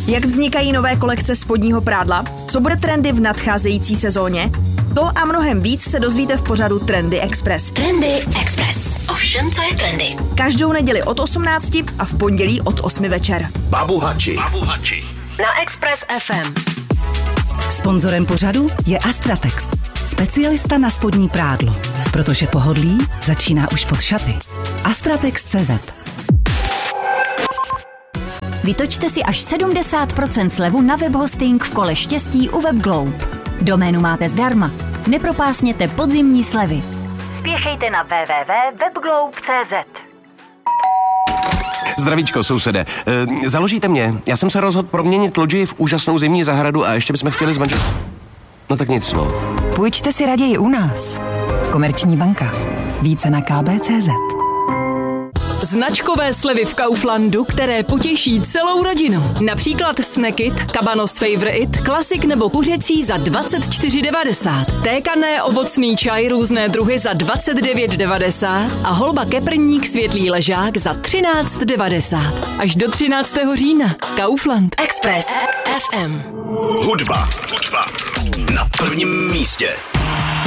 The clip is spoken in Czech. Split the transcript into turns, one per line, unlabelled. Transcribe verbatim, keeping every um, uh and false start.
Jak vznikají nové kolekce spodního prádla? Co bude trendy v nadcházející sezóně? To a mnohem víc se dozvíte v pořadu Trendy Express.
Trendy Express. Ovšem, co je trendy?
Každou neděli od osmnácti a v pondělí od osmi večer.
Babu Hači. Babu Hači.
Na Express F M.
Sponzorem pořadu je Astratex, specialista na spodní prádlo, protože pohodlí začíná už pod šaty. Astratex tečka cé zet.
Vytočte si až sedmdesát procent slevu na webhosting v kole štěstí u WebGlobe. Doménu máte zdarma. Nepropásněte podzimní slevy. Spěchejte na w w w tečka webglobe tečka cé zet.
Zdravíčko, sousede. E, založíte mě? Já jsem se rozhodl proměnit loďii v úžasnou zimní zahradu a ještě bychom chtěli zmanžit. No tak nic, no.
Půjčte si raději u nás. Komerční banka. Více na k b tečka cé zet. Značkové slevy v Kauflandu, které potěší celou rodinu. Například Snackit, Cabanos Favorite, klasik nebo kuřecí za dvacet čtyři devadesát. Tékané ovocný čaj různé druhy za dvacet devět devadesát a holba keprník světlý ležák za třináct devadesát. Až do třináctého října. Kaufland.
Express F M.
Hudba. Hudba. Na prvním místě.